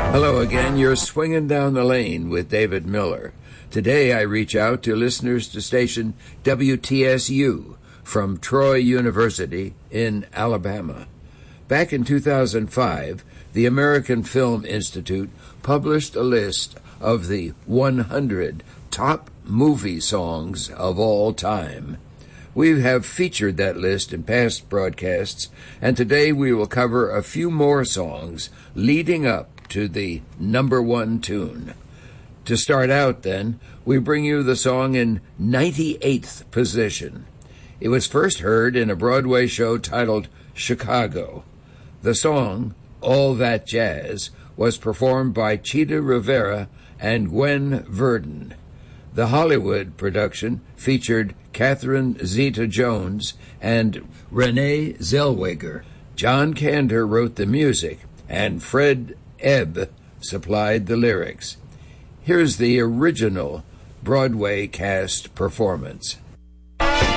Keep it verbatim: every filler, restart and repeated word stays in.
Hello again. You're swinging down the lane with David Miller. Today I reach out to listeners to station W T S U from Troy University in Alabama. Back in two thousand five, the American Film Institute published a list of the one hundred top movie songs of all time. We have featured that list in past broadcasts, and today we will cover a few more songs leading up to the number one tune. To start out, then, we bring you the song in ninety-eighth position. It was first heard in a Broadway show titled Chicago. The song, All That Jazz, was performed by Chita Rivera and Gwen Verdon. The Hollywood production featured Catherine Zeta-Jones and Renee Zellweger. John Kander wrote the music, and Fred Ebb supplied the lyrics. Here's the original Broadway cast performance.